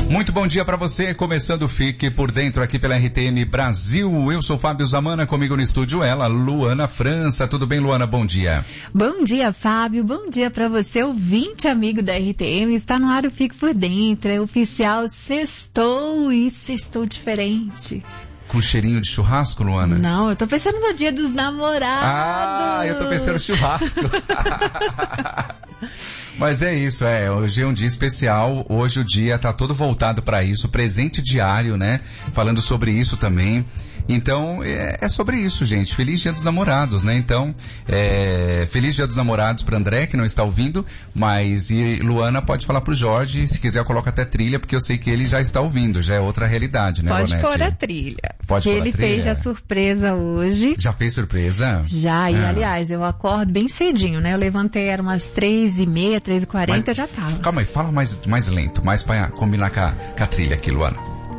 Muito bom dia para você, começando Fique por Dentro aqui pela RTM Brasil. Eu sou Fábio Zamana, comigo no estúdio ela, Luana França. Tudo bem, Luana? Bom dia. Bom dia, Fábio. Bom dia para você, ouvinte amigo da RTM. Está no ar o Fique por Dentro. É oficial, sextou e sextou diferente. Com cheirinho de churrasco, Luana? Não, eu tô pensando no dia dos namorados. Ah, eu tô pensando no churrasco. Mas é isso, hoje é um dia especial, hoje o dia tá todo voltado para isso, presente diário, né? Falando sobre isso também. Então, é sobre isso, gente. Feliz Dia dos Namorados, né? Então, feliz Dia dos Namorados para André, que não está ouvindo, mas Luana pode falar pro Jorge, se quiser eu coloco até trilha, porque eu sei que ele já está ouvindo, já é outra realidade, né, Pode Luanete? pôr a trilha. Pode pôr a trilha. Ele fez a surpresa hoje. Já fez surpresa? Já, e aliás, eu acordo bem cedinho, né? Eu levantei, era umas 3h30, 3h40, já tava. Calma aí, fala mais lento, mais pra combinar com a trilha aqui, Luana.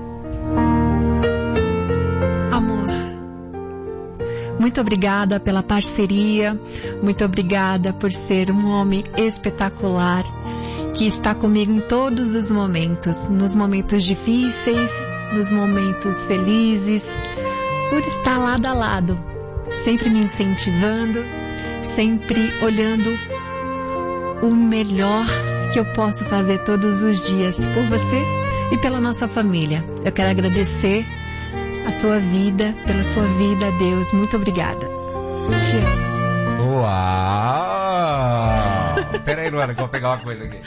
Muito obrigada pela parceria, muito obrigada por ser um homem espetacular, que está comigo em todos os momentos, nos momentos difíceis, nos momentos felizes, por estar lado a lado, sempre me incentivando, sempre olhando o melhor que eu posso fazer todos os dias por você e pela nossa família. Eu quero agradecer a sua vida, pela sua vida, Deus. Muito obrigada. Te amo. Uau! Pera aí, Luana, que eu vou pegar uma coisa aqui.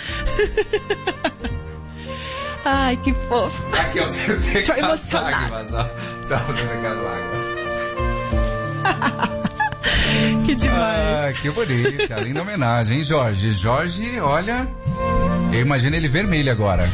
Ai, que fofo. Aqui, ó, você tô emocionada. Lágrimas, ó. Tá fazendo as lágrimas. Que demais. Ah, que bonita, linda homenagem, hein, Jorge? Jorge, olha, eu imagino ele vermelho agora.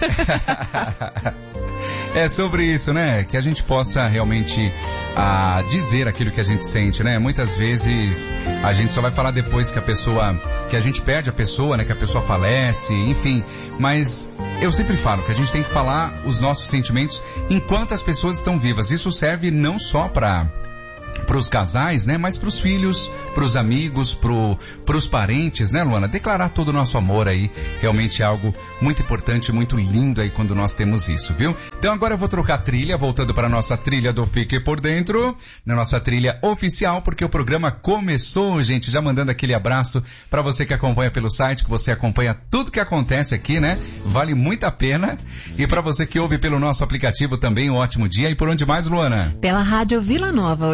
É sobre isso, né? Que a gente possa realmente dizer aquilo que a gente sente, né? Muitas vezes a gente só vai falar depois que a gente perde a pessoa, né? Que a pessoa falece, enfim. Mas eu sempre falo que a gente tem que falar os nossos sentimentos enquanto as pessoas estão vivas. Isso serve não só para os casais, né? Mas para os filhos, para os amigos, para os parentes, né, Luana? Declarar todo o nosso amor aí, realmente é algo muito importante, muito lindo aí quando nós temos isso, viu? Então agora eu vou trocar a trilha, voltando para a nossa trilha do Fique por Dentro, na nossa trilha oficial, porque o programa começou, gente, já mandando aquele abraço para você que acompanha pelo site, que você acompanha tudo que acontece aqui, né? Vale muito a pena. E para você que ouve pelo nosso aplicativo também, um ótimo dia. E por onde mais, Luana? Pela Rádio Vila Nova,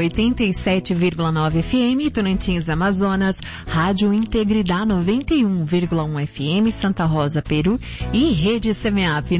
87,9 FM, Tunantins, Amazonas, Rádio Integridade 91,1 FM, Santa Rosa, Peru, e Rede CMAP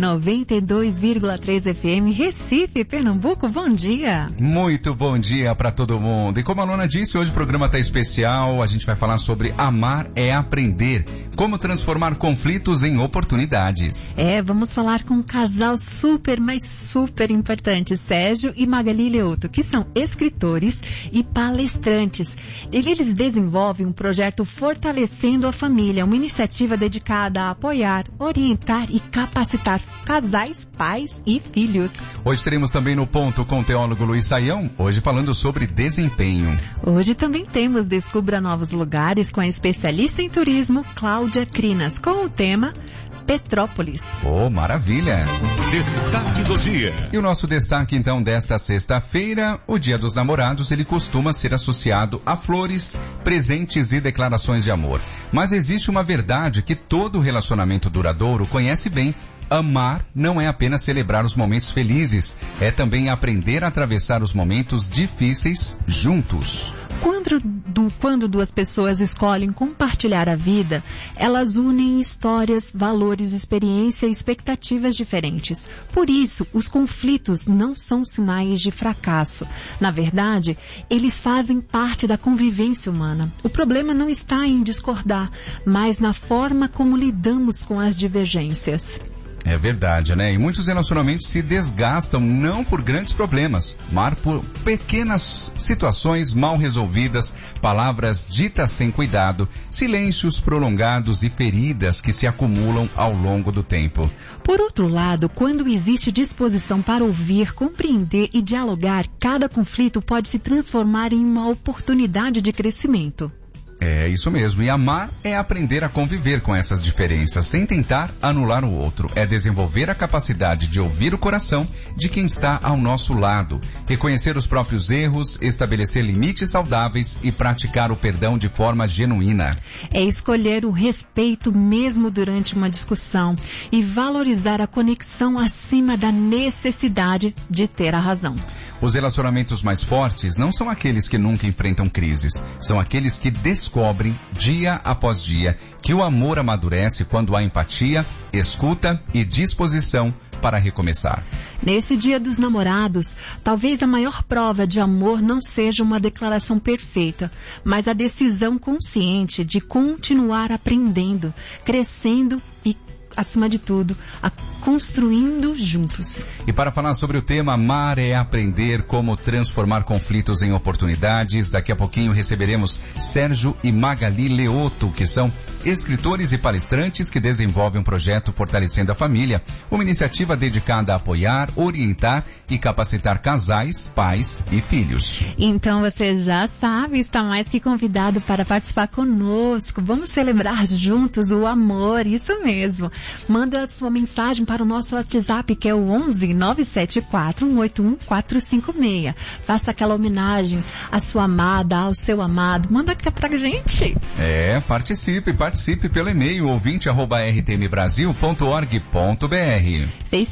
92,3 FM, Recife, Pernambuco. Bom dia. Muito bom dia para todo mundo. E como a Luana disse, hoje o programa está especial. A gente vai falar sobre amar é aprender. Como transformar conflitos em oportunidades. Vamos falar com um casal super, mas super importante, Sérgio e Magali Leuto, que são escritores e palestrantes. Eles desenvolvem um projeto Fortalecendo a Família, uma iniciativa dedicada a apoiar, orientar e capacitar casais, pais e filhos. Hoje teremos também no Ponto com o teólogo Luiz Saião, hoje falando sobre desempenho. Hoje também temos Descubra Novos Lugares com a especialista em turismo, Cláudia Crinas, com o tema Petrópolis. Oh, maravilha! Destaque do dia. E o nosso destaque, então, desta sexta-feira, o Dia dos Namorados, ele costuma ser associado a flores, presentes e declarações de amor. Mas existe uma verdade que todo relacionamento duradouro conhece bem. Amar não é apenas celebrar os momentos felizes, é também aprender a atravessar os momentos difíceis juntos. Quando duas pessoas escolhem compartilhar a vida, elas unem histórias, valores, experiência e expectativas diferentes. Por isso, os conflitos não são sinais de fracasso. Na verdade, eles fazem parte da convivência humana. O problema não está em discordar, mas na forma como lidamos com as divergências. É verdade, né? E muitos relacionamentos se desgastam não por grandes problemas, mas por pequenas situações mal resolvidas, palavras ditas sem cuidado, silêncios prolongados e feridas que se acumulam ao longo do tempo. Por outro lado, quando existe disposição para ouvir, compreender e dialogar, cada conflito pode se transformar em uma oportunidade de crescimento. É isso mesmo, e amar é aprender a conviver com essas diferenças, sem tentar anular o outro. É desenvolver a capacidade de ouvir o coração de quem está ao nosso lado, reconhecer os próprios erros, estabelecer limites saudáveis e praticar o perdão de forma genuína. É escolher o respeito mesmo durante uma discussão e valorizar a conexão acima da necessidade de ter a razão. Os relacionamentos mais fortes não são aqueles que nunca enfrentam crises, são aqueles que descobrem dia após dia que o amor amadurece quando há empatia, escuta e disposição para recomeçar. Nesse Dia dos Namorados, talvez a maior prova de amor não seja uma declaração perfeita, mas a decisão consciente de continuar aprendendo, crescendo e, acima de tudo, construindo juntos. E para falar sobre o tema Amar é aprender como transformar conflitos em oportunidades, daqui a pouquinho receberemos Sérgio e Magali Leoto, que são escritores e palestrantes que desenvolvem um projeto Fortalecendo a Família, uma iniciativa dedicada a apoiar, orientar e capacitar casais, pais e filhos. Então você já sabe, está mais que convidado para participar conosco. Vamos celebrar juntos o amor, isso mesmo. Manda a sua mensagem para o nosso WhatsApp, que é o 11 974 181 456. Faça aquela homenagem à sua amada, ao seu amado. Manda aqui pra gente. Participe pelo e-mail ouvinte@rtmbrasil.org.br.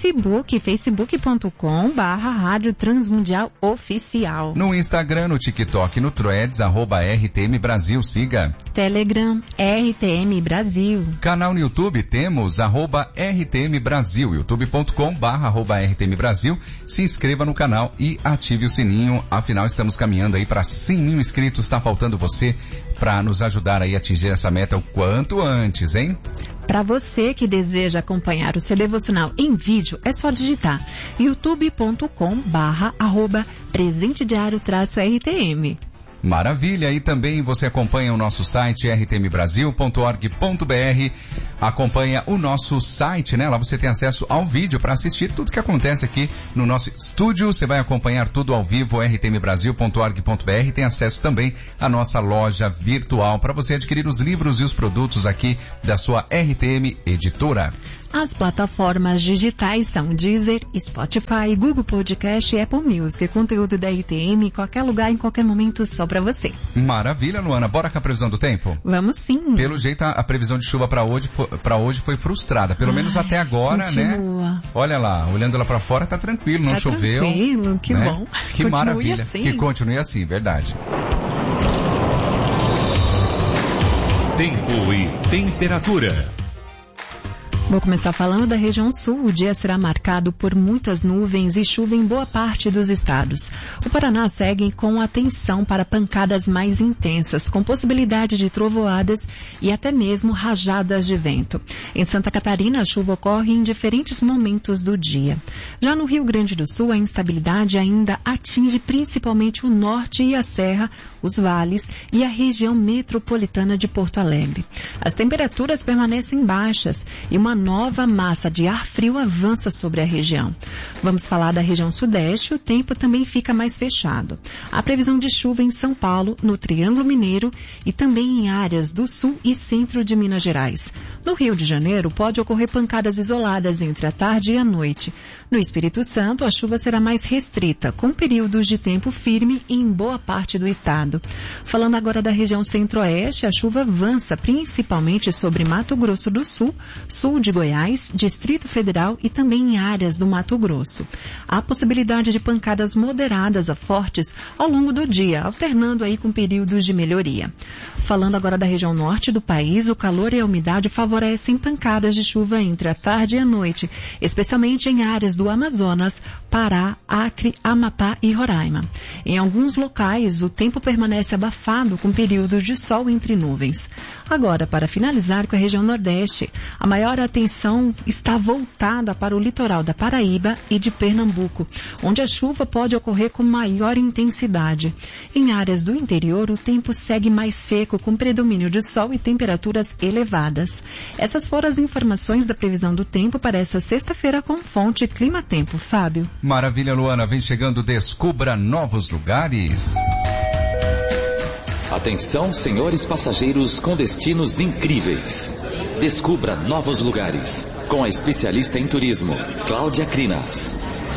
Facebook.com/Rádio Transmundial Oficial. No Instagram, no TikTok, no Threads, @RTM Brasil, siga. Telegram, RTM Brasil. Canal no YouTube, temos @RTM Brasil, youtube.com/RTM Brasil. Se inscreva no canal e ative o sininho, afinal estamos caminhando aí para 100 mil inscritos, está faltando você para nos ajudar aí a atingir essa meta o quanto antes, hein? Para você que deseja acompanhar o seu devocional em vídeo, é só digitar youtube.com/presentediário-RTM. Maravilha, e também você acompanha o nosso site rtmbrasil.org.br, acompanha o nosso site, né? Lá você tem acesso ao vídeo para assistir tudo que acontece aqui no nosso estúdio, você vai acompanhar tudo ao vivo, rtmbrasil.org.br, tem acesso também à nossa loja virtual para você adquirir os livros e os produtos aqui da sua RTM Editora. As plataformas digitais são Deezer, Spotify, Google Podcast e Apple Music. Conteúdo da RTM em qualquer lugar, em qualquer momento, só pra você. Maravilha, Luana. Bora com a previsão do tempo? Vamos sim. Pelo jeito, a previsão de chuva pra hoje foi frustrada. Pelo menos até agora, continua, né? Olha lá, olhando lá pra fora, tá tranquilo, não choveu. Tranquilo, que né? bom. Que continue maravilha. Assim. Que continue assim, verdade. Tempo e temperatura. Vou começar falando da região sul. O dia será marcado por muitas nuvens e chuva em boa parte dos estados. O Paraná segue com atenção para pancadas mais intensas, com possibilidade de trovoadas e até mesmo rajadas de vento. Em Santa Catarina, a chuva ocorre em diferentes momentos do dia. Já no Rio Grande do Sul, a instabilidade ainda atinge principalmente o norte e a serra, os vales e a região metropolitana de Porto Alegre. As temperaturas permanecem baixas e uma nova massa de ar frio avança sobre a região. Vamos falar da região sudeste, o tempo também fica mais fechado. Há previsão de chuva em São Paulo, no Triângulo Mineiro e também em áreas do sul e centro de Minas Gerais. No Rio de Janeiro, pode ocorrer pancadas isoladas entre a tarde e a noite. No Espírito Santo, a chuva será mais restrita, com períodos de tempo firme em boa parte do estado. Falando agora da região centro-oeste, a chuva avança principalmente sobre Mato Grosso do Sul, sul de Goiás, Distrito Federal e também em áreas do Mato Grosso. Há possibilidade de pancadas moderadas a fortes ao longo do dia, alternando aí com períodos de melhoria. Falando agora da região norte do país, o calor e a umidade favorecem pancadas de chuva entre a tarde e a noite, especialmente em áreas do Amazonas, Pará, Acre, Amapá e Roraima. Em alguns locais, o tempo permanece abafado com períodos de sol entre nuvens. Agora, para finalizar com a região nordeste, a maior atenção está voltada para o litoral da Paraíba e de Pernambuco, onde a chuva pode ocorrer com maior intensidade. Em áreas do interior, o tempo segue mais seco, com predomínio de sol e temperaturas elevadas. Essas foram as informações da previsão do tempo para essa sexta-feira com fonte Clima Tempo. Fábio. Maravilha, Luana. Vem chegando, descubra novos lugares. Atenção, senhores passageiros com destinos incríveis. Descubra novos lugares com a especialista em turismo, Cláudia Crinas.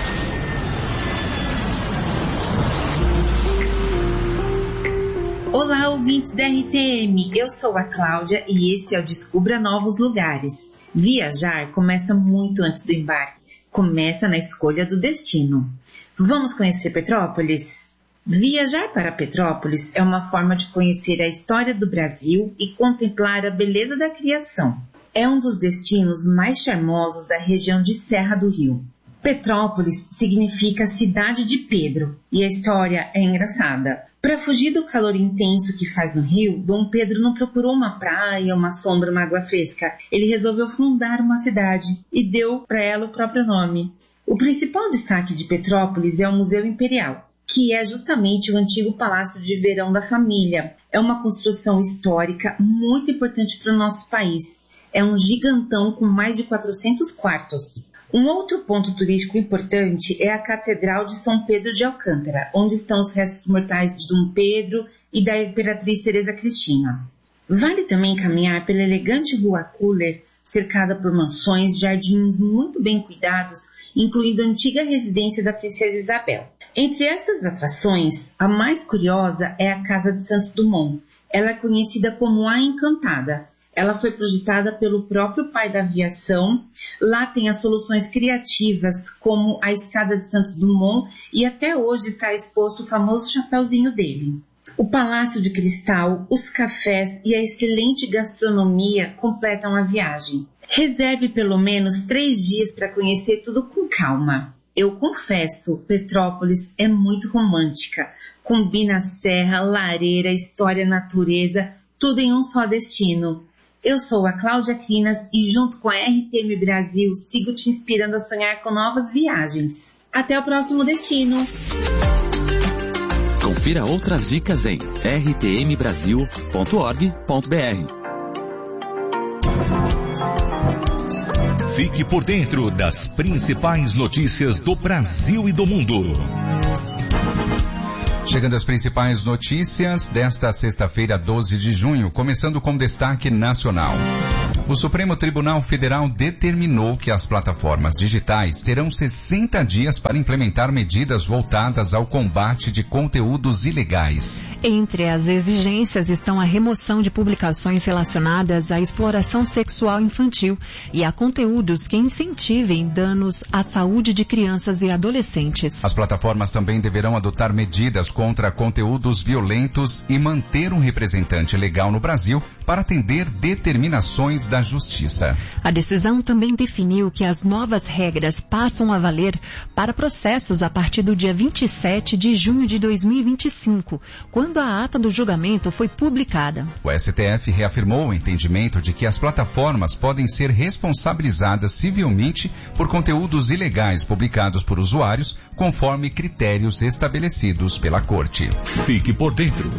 Olá, ouvintes da RTM. Eu sou a Cláudia e esse é o Descubra Novos Lugares. Viajar começa muito antes do embarque. Começa na escolha do destino. Vamos conhecer Petrópolis? Viajar para Petrópolis é uma forma de conhecer a história do Brasil e contemplar a beleza da criação. É um dos destinos mais charmosos da região de Serra do Rio. Petrópolis significa cidade de Pedro e a história é engraçada. Para fugir do calor intenso que faz no Rio, Dom Pedro não procurou uma praia, uma sombra, uma água fresca. Ele resolveu fundar uma cidade e deu para ela o próprio nome. O principal destaque de Petrópolis é o Museu Imperial, que é justamente o antigo Palácio de Verão da família. É uma construção histórica muito importante para o nosso país. É um gigantão com mais de 400 quartos. Um outro ponto turístico importante é a Catedral de São Pedro de Alcântara, onde estão os restos mortais de Dom Pedro e da Imperatriz Teresa Cristina. Vale também caminhar pela elegante Rua Kuller, cercada por mansões, jardins muito bem cuidados, incluindo a antiga residência da Princesa Isabel. Entre essas atrações, a mais curiosa é a Casa de Santos Dumont. Ela é conhecida como a Encantada. Ela foi projetada pelo próprio pai da aviação. Lá tem as soluções criativas, como a escada de Santos Dumont, e até hoje está exposto o famoso chapéuzinho dele. O Palácio de Cristal, os cafés e a excelente gastronomia completam a viagem. Reserve pelo menos 3 dias para conhecer tudo com calma. Eu confesso, Petrópolis é muito romântica. Combina serra, lareira, história, natureza, tudo em um só destino. Eu sou a Cláudia Crinas e junto com a RTM Brasil sigo te inspirando a sonhar com novas viagens. Até o próximo destino! Confira outras dicas em rtmbrasil.org.br. Fique por dentro das principais notícias do Brasil e do mundo. Chegando às principais notícias desta sexta-feira, 12 de junho, começando com destaque nacional. O Supremo Tribunal Federal determinou que as plataformas digitais terão 60 dias para implementar medidas voltadas ao combate de conteúdos ilegais. Entre as exigências estão a remoção de publicações relacionadas à exploração sexual infantil e a conteúdos que incentivem danos à saúde de crianças e adolescentes. As plataformas também deverão adotar medidas contra conteúdos violentos e manter um representante legal no Brasil para atender determinações da Justiça. A decisão também definiu que as novas regras passam a valer para processos a partir do dia 27 de junho de 2025, quando a ata do julgamento foi publicada. O STF reafirmou o entendimento de que as plataformas podem ser responsabilizadas civilmente por conteúdos ilegais publicados por usuários, conforme critérios estabelecidos pela Corte. Fique por dentro.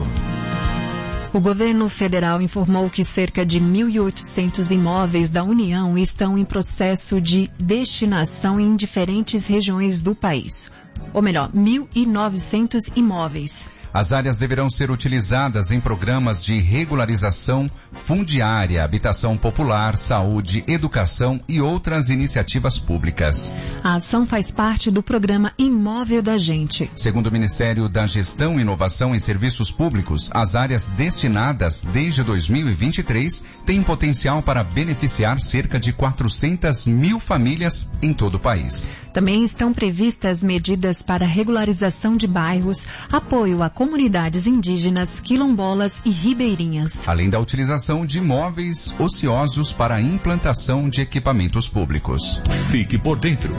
O governo federal informou que cerca de 1.800 imóveis da União estão em processo de destinação em diferentes regiões do país. Ou melhor, 1.900 imóveis. As áreas deverão ser utilizadas em programas de regularização fundiária, habitação popular, saúde, educação e outras iniciativas públicas. A ação faz parte do programa Imóvel da Gente. Segundo o Ministério da Gestão e Inovação em Serviços Públicos, as áreas destinadas desde 2023 têm potencial para beneficiar cerca de 400 mil famílias em todo o país. Também estão previstas medidas para regularização de bairros, apoio a comunidades indígenas, quilombolas e ribeirinhas. Além da utilização de imóveis ociosos para a implantação de equipamentos públicos. Fique por dentro.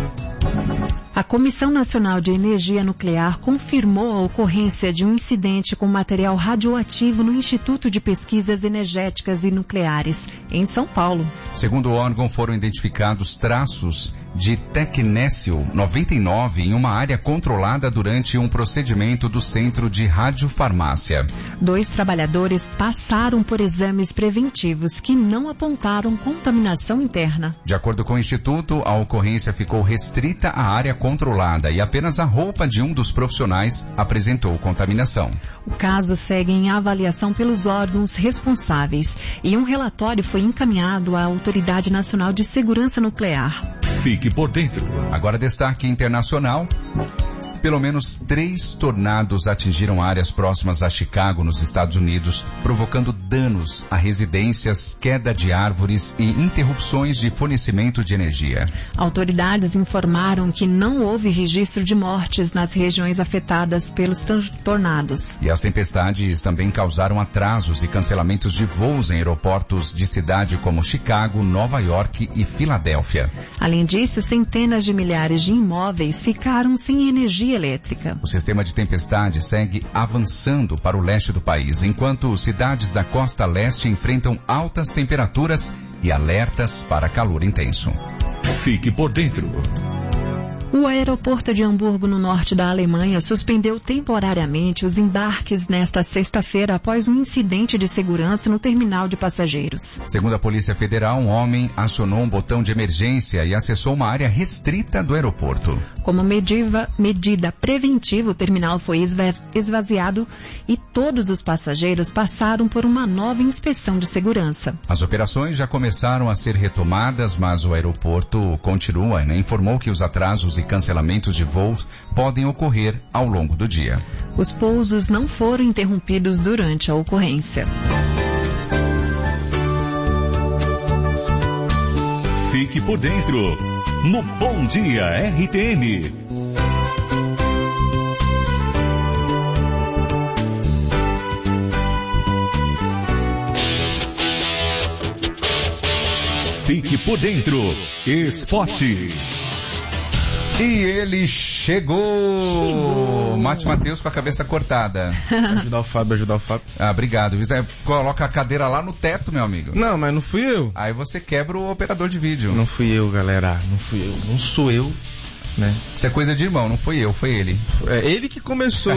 A Comissão Nacional de Energia Nuclear confirmou a ocorrência de um incidente com material radioativo no Instituto de Pesquisas Energéticas e Nucleares, em São Paulo. Segundo o órgão, foram identificados traços de Tecnécio 99 em uma área controlada durante um procedimento do Centro de Radiofarmácia. 2 trabalhadores passaram por exames preventivos que não apontaram contaminação interna. De acordo com o Instituto, a ocorrência ficou restrita à área controlada e apenas a roupa de um dos profissionais apresentou contaminação. O caso segue em avaliação pelos órgãos responsáveis e um relatório foi encaminhado à Autoridade Nacional de Segurança Nuclear. Fique por dentro. Agora destaque internacional. Pelo menos 3 tornados atingiram áreas próximas a Chicago, nos Estados Unidos, provocando danos a residências, queda de árvores e interrupções de fornecimento de energia. Autoridades informaram que não houve registro de mortes nas regiões afetadas pelos tornados. E as tempestades também causaram atrasos e cancelamentos de voos em aeroportos de cidade como Chicago, Nova York e Filadélfia. Além disso, centenas de milhares de imóveis ficaram sem energia elétrica. O sistema de tempestade segue avançando para o leste do país, enquanto cidades da costa leste enfrentam altas temperaturas e alertas para calor intenso. Fique por dentro. O aeroporto de Hamburgo, no norte da Alemanha, suspendeu temporariamente os embarques nesta sexta-feira após um incidente de segurança no terminal de passageiros. Segundo a Polícia Federal, um homem acionou um botão de emergência e acessou uma área restrita do aeroporto. Como medida preventiva, o terminal foi esvaziado e todos os passageiros passaram por uma nova inspeção de segurança. As operações já começaram a ser retomadas, mas o aeroporto continua, informou que os atrasos e cancelamentos de voos podem ocorrer ao longo do dia. Os pousos não foram interrompidos durante a ocorrência. Fique por dentro no Bom Dia RTM. Fique por dentro. Esporte. E ele chegou. Mate Matheus com a cabeça cortada. Ajudar o Fábio. Ah, obrigado. Coloca a cadeira lá no teto, meu amigo. Não, mas não fui eu. Aí você quebra o operador de vídeo. Não fui eu, galera. Não fui eu. Não sou eu, né? Isso é coisa de irmão, não fui eu, foi ele. É ele que começou,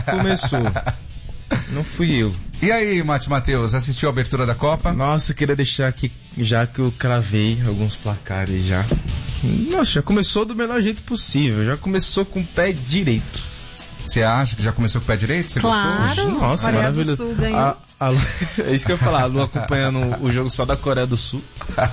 Não fui eu. E aí, Mate Matheus, assistiu a abertura da Copa? Nossa, eu queria deixar aqui, já que eu cravei alguns placares já. Nossa, já começou do melhor jeito possível. Já começou com o pé direito. Você acha que já começou com o pé direito? Você claro. Gostou? Nossa, Coreia maravilhoso. do Sul ganhou. É isso que eu ia falar. A Lu acompanhando o jogo só da Coreia do Sul.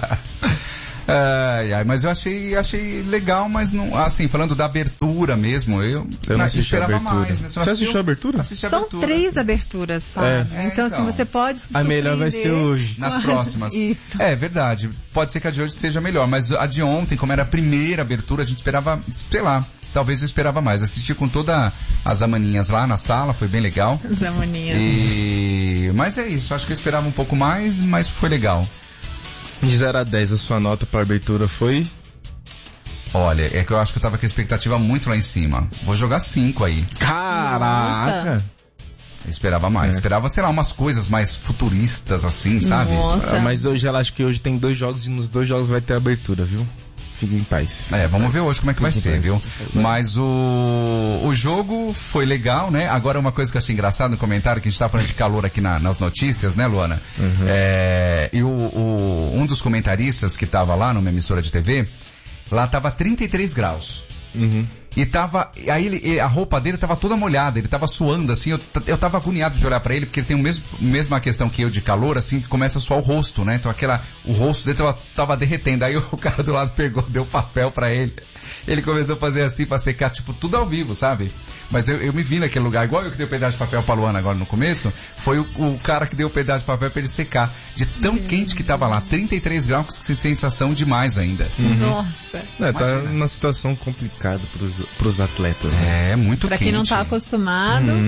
Mas eu achei legal, mas não, assim, falando da abertura mesmo, eu não assisti esperava a abertura. mais. Né? Você assistiu a abertura? Assisti a São abertura. 3 aberturas, Fábio. Então, assim, você pode se A melhor vai ser hoje. Nas próximas. Isso. É verdade. Pode ser que a de hoje seja melhor, mas a de ontem, como era a primeira abertura, a gente esperava, sei lá, talvez eu esperava mais. Assisti com todas as amaninhas lá na sala, foi bem legal. As amaninhas. Mas é isso, acho que eu esperava um pouco mais, mas foi legal. De 0 a 10, a sua nota para a abertura foi? Olha, é que eu acho que eu tava com a expectativa muito lá em cima. Vou jogar 5 aí. Caraca! Eu esperava mais. Esperava, sei lá, umas coisas mais futuristas assim, sabe? Nossa. Mas hoje ela acho que hoje tem 2 jogos e nos 2 jogos vai ter abertura, viu? Fique em paz. Vamos ver hoje como é que vai ser, viu? Mas o jogo foi legal, né? Agora uma coisa que eu achei engraçado no comentário, que a gente tava falando de calor aqui nas notícias, né, Luana? Uhum. E um dos comentaristas que tava lá numa emissora de TV, lá tava 33 graus. Uhum. E a roupa dele tava toda molhada, ele tava suando, assim, eu tava agoniado de olhar pra ele, porque ele tem mesma questão que eu de calor, assim, que começa a suar o rosto, né? Então o rosto dele tava derretendo, aí o cara do lado pegou, deu papel pra ele começou a fazer assim pra secar, tipo, tudo ao vivo, sabe? Mas eu me vi naquele lugar, igual eu que dei um pedaço de papel pra Luana agora no começo, foi o cara que deu um pedaço de papel pra ele secar, de tão quente que tava lá, 33 graus, sem sensação demais ainda. Uhum. Nossa. Tá numa situação complicada pros atletas. Né? É muito pra quente. quem não tá acostumado. Uhum.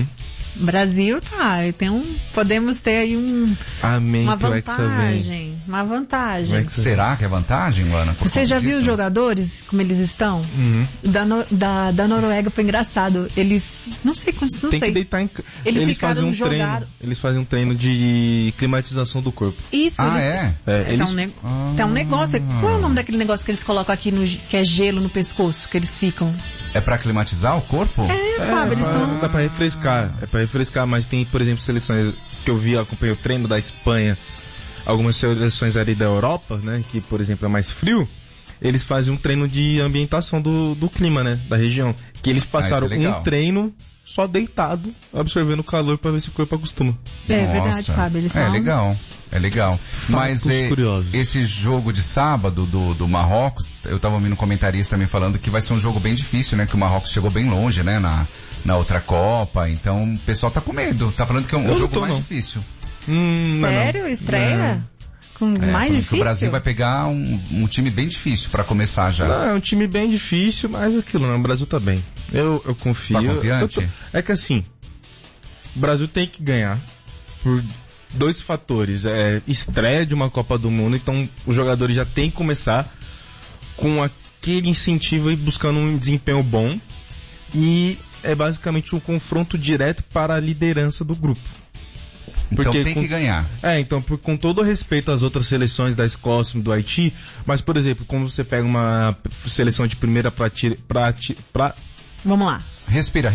Brasil podemos ter aí uma vantagem. Uma vantagem. Será que é vantagem, Luana? Você já viu os jogadores, como eles estão? Uhum. Da Noruega foi engraçado. Eles, não sei. Tem que deitar em casa. Eles ficaram jogados. Eles fazem um treino de climatização do corpo. Isso. Tem um negócio. Qual é o nome daquele negócio que eles colocam aqui, que é gelo no pescoço, que eles ficam? É pra climatizar o corpo? Fábio, eles estão... Dá pra refrescar, mas tem, por exemplo, seleções que eu vi, acompanhei o treino da Espanha, algumas seleções ali da Europa, né, que, por exemplo, é mais frio, eles fazem um treino de ambientação do clima, né, da região, que eles passaram um treino só deitado, absorvendo o calor pra ver se o corpo acostuma. É verdade, Fábio, eles são... É legal. Mas esse jogo de sábado do Marrocos, eu tava ouvindo um comentarista também falando que vai ser um jogo bem difícil, né? Que o Marrocos chegou bem longe, né? Na outra Copa. Então o pessoal tá com medo. Tá falando que é um jogo mais difícil. Sério? Estreia? Mais difícil? Que o Brasil vai pegar um time bem difícil pra começar já. Não, é um time bem difícil, mas aquilo, né? O Brasil tá bem. Eu confio. Tá confiante? É que assim, o Brasil tem que ganhar por 2 fatores. Estreia de uma Copa do Mundo, então os jogadores já tem que começar com aquele incentivo e buscando um desempenho bom. E é basicamente um confronto direto para a liderança do grupo. Então tem que ganhar. Então, com todo respeito às outras seleções da Escócia, do Haiti, mas, por exemplo, como você pega uma seleção de primeira Vamos lá. Respira.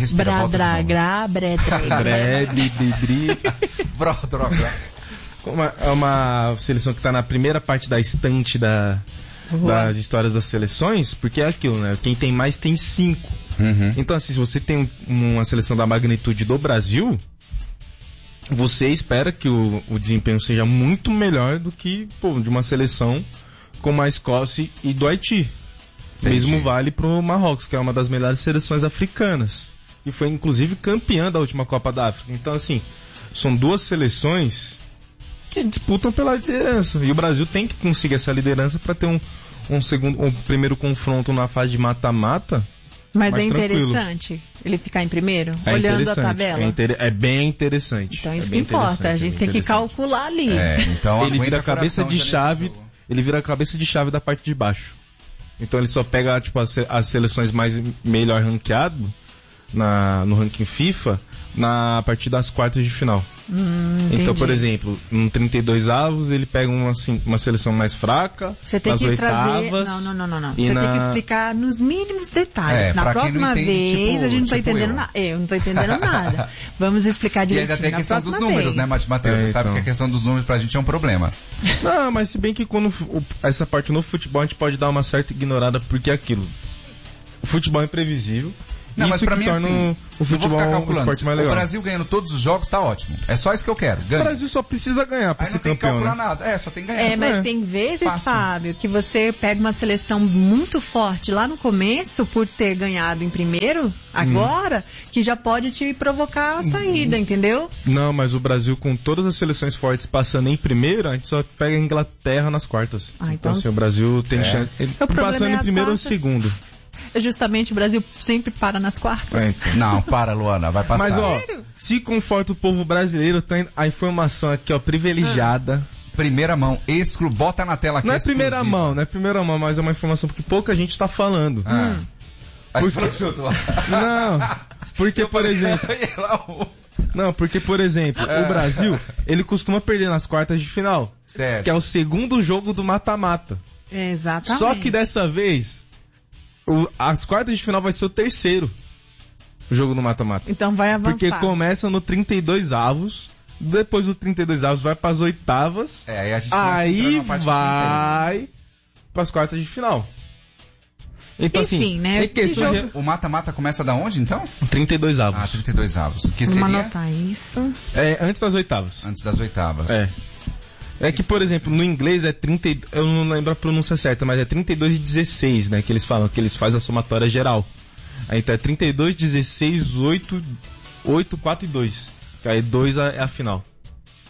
É uma seleção que está na primeira parte da estante das histórias das seleções, porque é aquilo, né? Quem tem mais tem 5. Uhum. Então, assim, se você tem uma seleção da magnitude do Brasil, você espera que o desempenho seja muito melhor do que de uma seleção como a Escócia e do Haiti. Mesmo vale pro Marrocos, que é uma das melhores seleções africanas. E foi, inclusive, campeã da última Copa da África. Então, assim, são 2 seleções que disputam pela liderança. E o Brasil tem que conseguir essa liderança para ter um primeiro confronto na fase de mata-mata. Mas é interessante ele ficar em primeiro, olhando a tabela. É bem interessante. Então isso que importa, a gente tem que calcular ali. Então ele vira a cabeça de chave, da parte de baixo. Então ele só pega as seleções melhor ranqueado no ranking FIFA a partir das quartas de final. Então, por exemplo, no 32 avos ele pega uma seleção mais fraca. Você tem que trazer. Não. Você tem que explicar nos mínimos detalhes. Na próxima vez a gente não tá entendendo nada. Eu não tô entendendo nada. Vamos explicar direitinho. E ainda tem a questão dos números, né, Matheus? Você sabe que a questão dos números pra gente é um problema. Não, mas se bem que quando essa parte no futebol a gente pode dar uma certa ignorada, porque é aquilo. O futebol é imprevisível. Não, mas pra mim assim, o futebol é um esporte mais legal. O Brasil ganhando todos os jogos tá ótimo. É só isso que eu quero. Ganha. O Brasil só precisa ganhar pra ser campeão, não tem que calcular nada. Só tem que ganhar. Mas tem vezes, Fábio, que você pega uma seleção muito forte lá no começo, por ter ganhado em primeiro, agora, que já pode te provocar a saída, entendeu? Não, mas o Brasil, com todas as seleções fortes passando em primeiro, a gente só pega a Inglaterra nas quartas. Então assim, o Brasil tem chance. Passando em primeiro ou segundo. Justamente o Brasil sempre para nas quartas. Não, para, Luana, vai passar. Mas se conforta o povo brasileiro, tem a informação aqui, privilegiada. Primeira mão, bota na tela aqui. Não é primeira mão, mas é uma informação porque pouca gente está falando. Porque, por exemplo, o Brasil, ele costuma perder nas quartas de final. Certo. Que é o segundo jogo do mata-mata. Exatamente. Só que dessa vez, as quartas de final vai ser o terceiro jogo no mata-mata. Então vai avançar. Porque começa no 32 avos, depois do 32 avos vai para as oitavas, aí vai para as quartas de final. Então, enfim, né? O mata-mata começa da onde, então? 32 avos. 32 avos. Que seria? Vamos anotar isso. Antes das oitavas. Antes das oitavas. É que, por exemplo, no inglês é 30, eu não lembro a pronúncia certa, mas é 32 e 16, né? Que eles falam, que eles fazem a somatória geral. Aí então é 32, 16, 8, 4 e 2. Aí 2 é a final.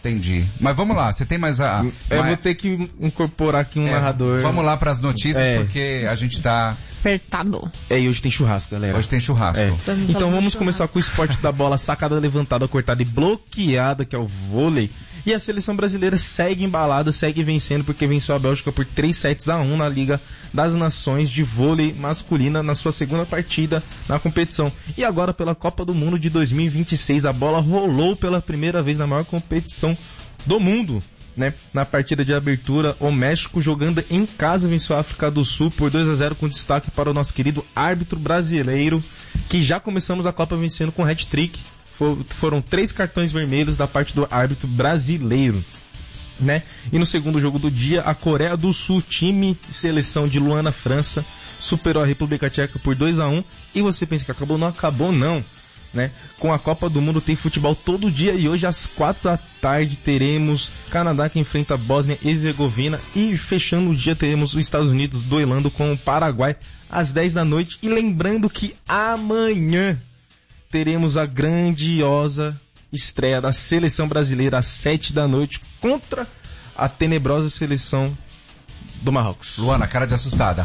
Entendi. Mas vamos lá, você tem mais a... Eu vou ter que incorporar aqui um narrador. Vamos lá pras notícias, porque a gente tá... Apertado. E hoje tem churrasco, galera. Hoje tem churrasco. Então vamos começar com o esporte da bola sacada, levantada, cortada e bloqueada, que é o vôlei. E a seleção brasileira segue embalada, segue vencendo, porque venceu a Bélgica por 3-1 na Liga das Nações de vôlei masculina na sua segunda partida na competição. E agora pela Copa do Mundo de 2026, a bola rolou pela primeira vez na maior competição do mundo, né? Na partida de abertura, o México, jogando em casa, venceu a África do Sul por 2-0, com destaque para o nosso querido árbitro brasileiro, que já começamos a Copa vencendo com hat-trick. Foram 3 cartões vermelhos da parte do árbitro brasileiro, né? E no segundo jogo do dia, a Coreia do Sul, time de seleção de Luana, França, superou a República Tcheca por 2-1. E você pensa que acabou? Não acabou, não, né? Com a Copa do Mundo tem futebol todo dia, e hoje às 4 da tarde teremos Canadá, que enfrenta a Bósnia e Herzegovina, e fechando o dia teremos os Estados Unidos duelando com o Paraguai às 10 da noite. E lembrando que amanhã teremos a grandiosa estreia da seleção brasileira às 7 da noite contra a tenebrosa seleção do Marrocos. Luana, cara de assustada.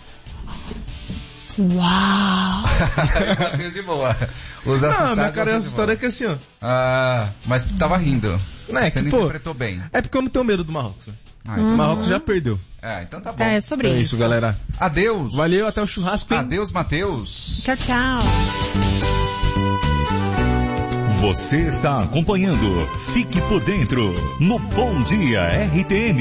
Uau! De boa. Não, minha cara de assustada é que assim, ó. Ah, mas tava rindo. Não é você que, não interpretou bem. É porque eu não tenho medo do Marrocos. Ah, então O Marrocos já perdeu. então tá bom. É sobre isso. É isso, galera. Adeus. Valeu, até o churrasco, hein? Adeus, Matheus. Tchau, tchau. Você está acompanhando Fique por Dentro no Bom Dia RTM.